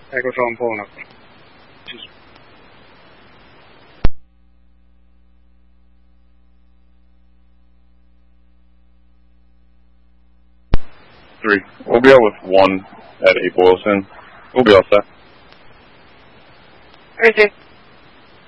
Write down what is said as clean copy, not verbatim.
Echo Tom pulling up. 3. We'll be out with 1 at 8 Boylston. We'll be all set. Roger.